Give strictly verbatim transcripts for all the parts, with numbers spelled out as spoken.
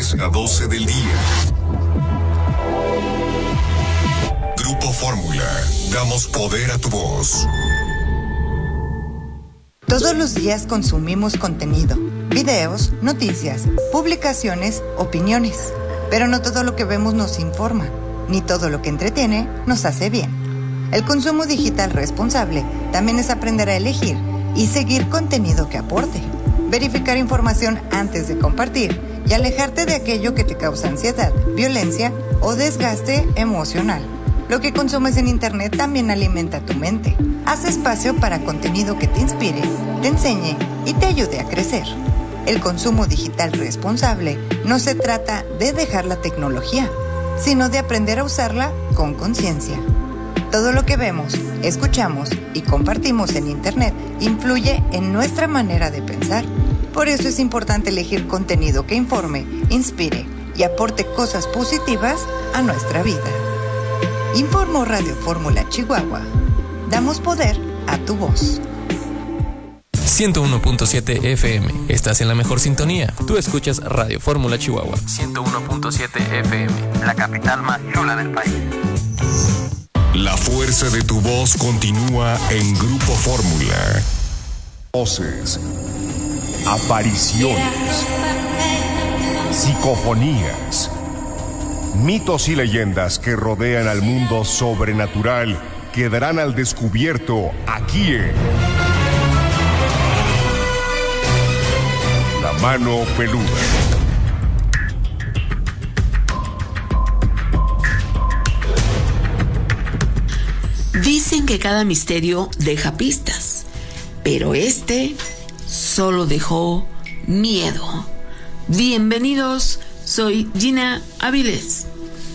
diez a doce del día. Grupo Fórmula. Damos poder a tu voz. Todos los días consumimos contenido, videos, noticias, publicaciones, opiniones. Pero no todo lo que vemos nos informa, ni todo lo que entretiene nos hace bien. El consumo digital responsable también es aprender a elegir y seguir contenido que aporte, verificar información antes de compartir y alejarte de aquello que te causa ansiedad, violencia o desgaste emocional. Lo que consumes en Internet también alimenta tu mente. Haz espacio para contenido que te inspire, te enseñe y te ayude a crecer. El consumo digital responsable no se trata de dejar la tecnología, sino de aprender a usarla con conciencia. Todo lo que vemos, escuchamos y compartimos en Internet influye en nuestra manera de pensar. Por eso es importante elegir contenido que informe, inspire y aporte cosas positivas a nuestra vida. Informó Radio Fórmula Chihuahua. Damos poder a tu voz. ciento uno punto siete F M. Estás en la mejor sintonía. Tú escuchas Radio Fórmula Chihuahua. ciento uno punto siete F M. La capital más chula del país. La fuerza de tu voz continúa en Grupo Fórmula. Voces, apariciones, psicofonías, mitos y leyendas que rodean al mundo sobrenatural quedarán al descubierto aquí en La Mano Peluda. Dicen que cada misterio deja pistas, pero este solo dejó miedo. Bienvenidos, soy Gina Avilés.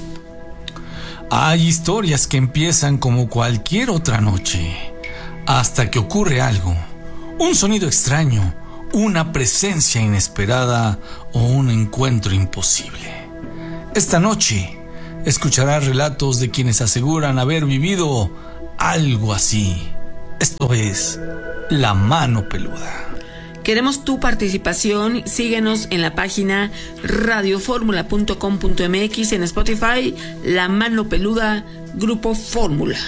Hay historias que empiezan como cualquier otra noche, hasta que ocurre algo, un sonido extraño, una presencia inesperada o un encuentro imposible. Esta noche escucharás relatos de quienes aseguran haber vivido algo así. Esto es La Mano Peluda. Queremos tu participación. Síguenos en la página radio fórmula punto com punto m x, en Spotify, La Mano Peluda, Grupo Fórmula.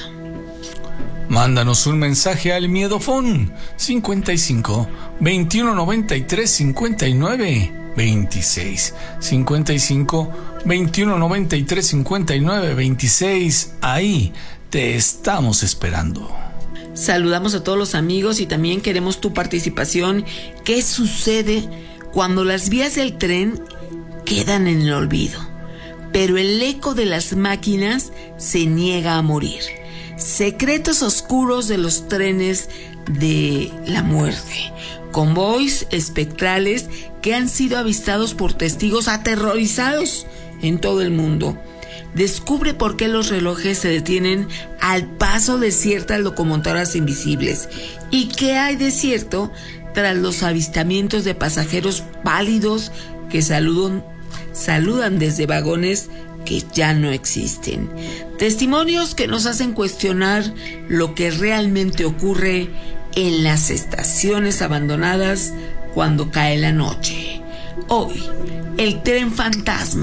Mándanos un mensaje al Miedofón cincuenta y cinco, veintiuno noventa y tres, cincuenta y nueve, veintiséis. cincuenta y cinco, veintiuno noventa y tres, cincuenta y nueve, veintiséis. Ahí te estamos esperando. Saludamos a todos los amigos y también queremos tu participación. ¿Qué sucede cuando las vías del tren quedan en el olvido, pero el eco de las máquinas se niega a morir? Secretos oscuros de los trenes de la muerte. Convoys espectrales que han sido avistados por testigos aterrorizados en todo el mundo. Descubre por qué los relojes se detienen al paso de ciertas locomotoras invisibles y qué hay de cierto tras los avistamientos de pasajeros pálidos que saludan, saludan desde vagones que ya no existen. Testimonios que nos hacen cuestionar lo que realmente ocurre en las estaciones abandonadas cuando cae la noche. Hoy, el tren fantasma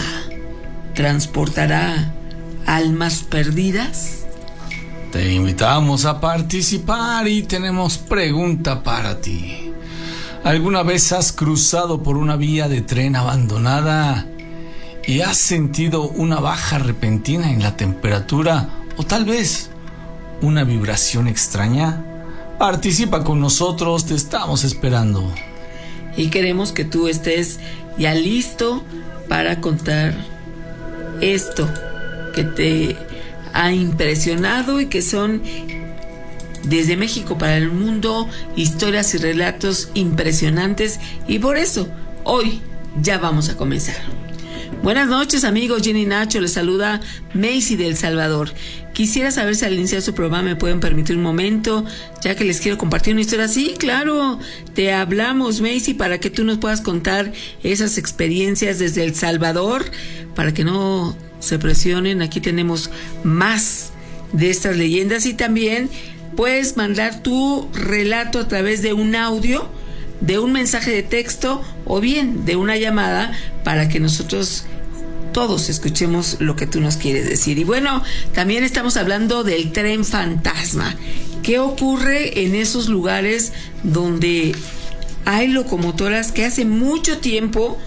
¿transportará almas perdidas? Te invitamos a participar y tenemos pregunta para ti. ¿Alguna vez has cruzado por una vía de tren abandonada y has sentido una baja repentina en la temperatura o tal vez una vibración extraña? Participa con nosotros, te estamos esperando. Y queremos que tú estés ya listo para contar esto que te ha impresionado y que son desde México para el mundo historias y relatos impresionantes, y por eso hoy ya vamos a comenzar. Buenas noches amigos, Jenny Nacho, les saluda Macy del Salvador. Quisiera saber si al iniciar su programa me pueden permitir un momento, ya que les quiero compartir una historia. Sí, claro, te hablamos, Macy, para que tú nos puedas contar esas experiencias desde El Salvador, para que no se presionen. Aquí tenemos más de estas leyendas y también puedes mandar tu relato a través de un audio de un mensaje de texto o bien de una llamada para que nosotros todos escuchemos lo que tú nos quieres decir. Y bueno, también estamos hablando del tren fantasma. ¿Qué ocurre en esos lugares donde hay locomotoras que hace mucho tiempo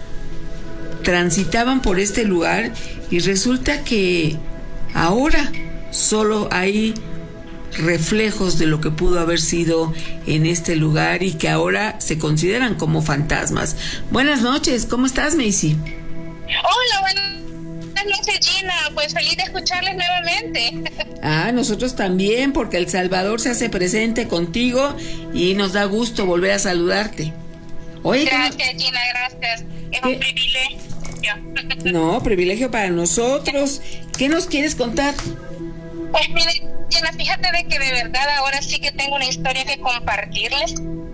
transitaban por este lugar y resulta que ahora solo hay reflejos de lo que pudo haber sido en este lugar y que ahora se consideran como fantasmas? Buenas noches, ¿cómo estás, Macy? Hola, buenas noches, Gina. Pues feliz de escucharles nuevamente. Ah, nosotros también, porque El Salvador se hace presente contigo y nos da gusto volver a saludarte. Oye, gracias, no... Gina, gracias. Es ¿Qué? Un privilegio. No, privilegio para nosotros. ¿Qué nos quieres contar? Pues mire, Gina, fíjate de que de verdad ahora sí que tengo una historia que compartirles.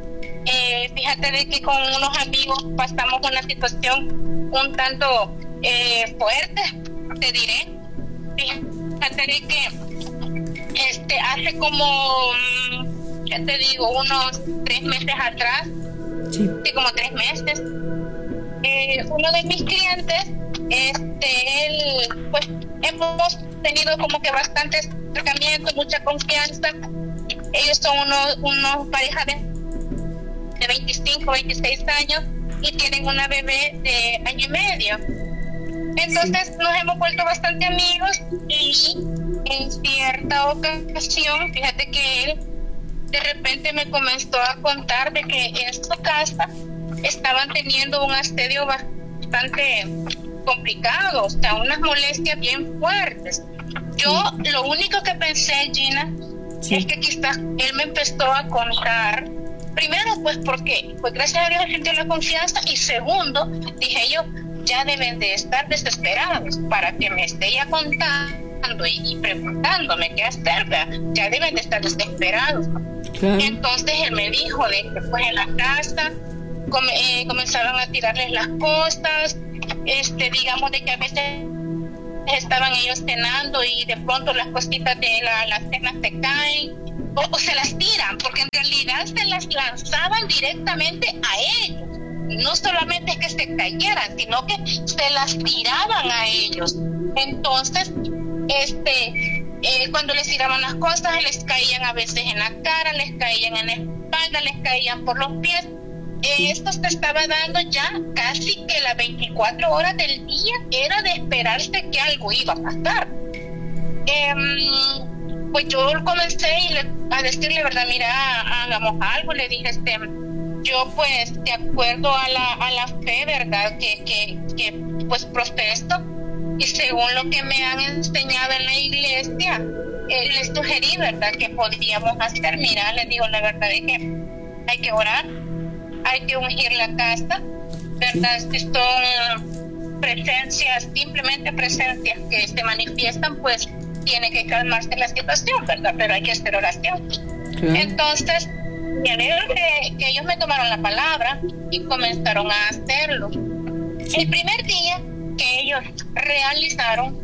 Eh, fíjate de que con unos amigos pasamos una situación un tanto eh, fuerte, te diré. Fíjate de que este hace como, ¿qué te digo? Unos tres meses atrás, sí, sí como tres meses, eh, uno de mis clientes, este, él, pues hemos tenido como que bastante acercamiento, mucha confianza. Ellos son unos, unos parejas de, de veinticinco, veintiséis años y tienen una bebé de año y medio. Entonces sí, nos hemos vuelto bastante amigos y en cierta ocasión, fíjate que él de repente me comenzó a contar de que en su casa estaban teniendo un asedio bastante complicado, o sea, unas molestias bien fuertes. Yo sí, lo único que pensé, Gina, sí, es que quizás él me empezó a contar, primero pues porque, pues gracias a Dios sentí la confianza, y segundo, dije yo, ya deben de estar desesperados para que me esté ya contando y, y preguntándome qué hacer, ¿verdad? Ya deben de estar desesperados. Claro. Entonces él me dijo de que pues en la casa come, eh, comenzaron a tirarles las cosas, este digamos de que a veces estaban ellos cenando y de pronto las cositas de la, la cena se caen o, o se las tiran, porque en realidad se las lanzaban directamente a ellos. No solamente es que se cayeran, sino que se las tiraban a ellos. Entonces, este, eh, cuando les tiraban las cosas, les caían a veces en la cara, les caían en la espalda, les caían por los pies. Eh, esto se estaba dando ya casi que las veinticuatro horas del día. Era de esperarse que algo iba a pasar. Eh, pues yo comencé y le, a decirle, verdad, mira, hagamos algo. Le dije, este... yo pues de acuerdo a la a la fe, verdad, que, que, que pues protesto, y según lo que me han enseñado en la iglesia, eh, les sugerí, verdad, que podríamos hacer. Mira, les digo la verdad es que hay que orar, hay que ungir la casa, verdad, si son presencias, simplemente presencias que se manifiestan, pues tiene que calmarse la situación, verdad, pero hay que hacer oración. Claro. Entonces me alegro que, que ellos me tomaron la palabra y comenzaron a hacerlo. El primer día que ellos realizaron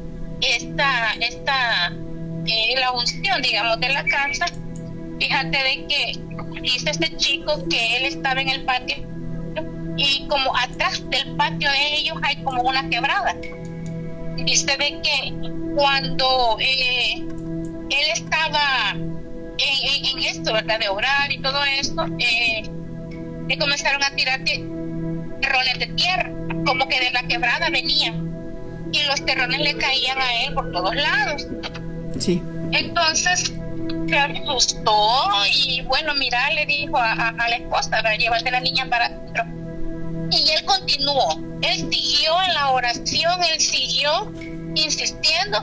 esta, esta eh, la unción, digamos, de la casa, fíjate de que dice este chico que él estaba en el patio y como atrás del patio de ellos hay como una quebrada. Dice de que cuando eh, él estaba En, en, en esto, ¿verdad? De orar y todo esto, eh, le comenzaron a tirar terrones de tierra, como que de la quebrada venían, y los terrones le caían a él por todos lados. Sí. Entonces se asustó y bueno, mira, le dijo a, a, a la esposa, ¿verdad? Llévate a la niña para adentro. Y él continuó, él siguió en la oración, él siguió insistiendo,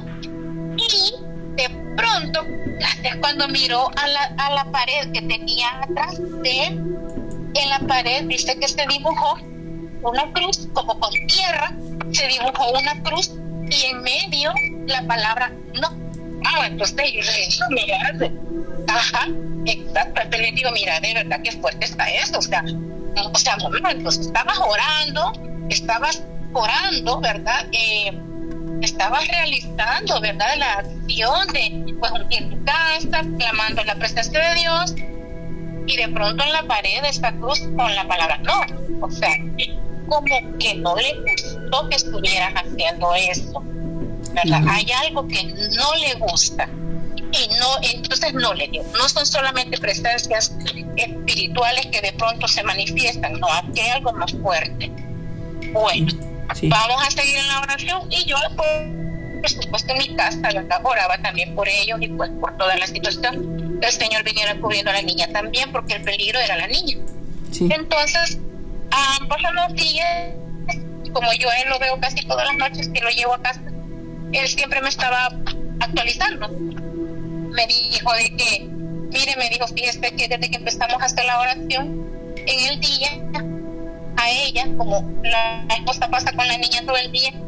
y de pronto es cuando miró a la, a la pared que tenía atrás de él. En la pared dice que se dibujó una cruz, como con tierra, se dibujó una cruz y en medio la palabra no. Ah, entonces yo le digo, mira, ajá, exacto, entonces le digo, mira, de verdad que fuerte está esto, o sea, o sea, no, entonces estabas orando, estabas orando, ¿verdad? Eh, estabas realizando, ¿verdad?, la acción de pues ungir tu casa, clamando la presencia de Dios, y de pronto en la pared está cruz con la palabra no. O sea, como que no le gustó que estuvieras haciendo eso, ¿verdad? Uh-huh. Hay algo que no le gusta y no, entonces no le dio. No son solamente presencias espirituales que de pronto se manifiestan, no, aquí hay algo más fuerte. Bueno, sí. Vamos a seguir en la oración y yo pues, por supuesto en mi casa, ¿verdad? Oraba también por ellos y pues por toda la situación. El Señor viniera cubriendo a la niña también porque el peligro era la niña. Sí. Entonces, ah, pasan los días, como yo a él lo veo casi todas las noches que lo llevo a casa, él siempre me estaba actualizando. Me dijo de que, mire, me dijo, fíjese que desde que empezamos a hacer la oración, en el día, a ella, como la esposa pasa con la niña todo el día,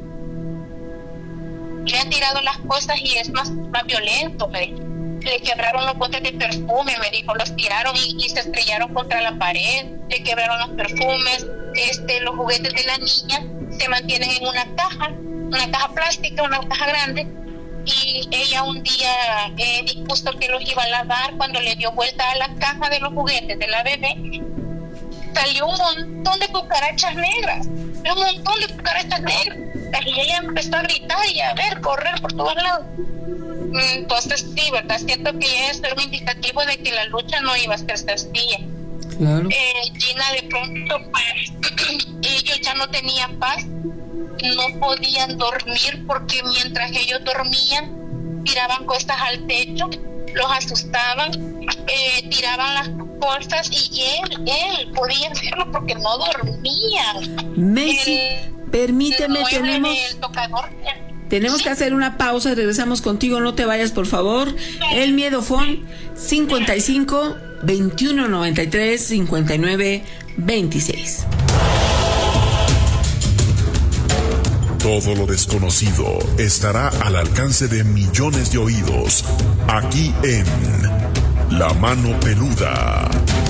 le han tirado las cosas y es más, más violento, me dijo. Le quebraron los botes de perfume, me dijo, los tiraron y, y se estrellaron contra la pared, le quebraron los perfumes, este, los juguetes de la niña se mantienen en una caja, una caja plástica, una caja grande, y ella un día eh, dispuso que los iba a lavar. Cuando le dio vuelta a la caja de los juguetes de la bebé, salió un montón de cucarachas negras, un montón de cucarachas negras, y ella empezó a gritar y a ver, correr por todos lados. Entonces sí, ¿verdad? Siento que es un indicativo de que la lucha no iba a ser sencilla. Claro. Eh, Gina, de pronto, pues, ellos ya no tenían paz, no podían dormir porque mientras ellos dormían, tiraban cosas al techo, los asustaban, eh, tiraban las cosas y él, él podía hacerlo porque no dormían. Messi, el, permíteme, el tenemos... El tocador, Tenemos ¿Sí? que hacer una pausa, regresamos contigo, no te vayas por favor. El Miedofón cincuenta y cinco, veintiuno noventa y tres, cincuenta y nueve, veintiséis. Todo lo desconocido estará al alcance de millones de oídos, aquí en La Mano Peluda.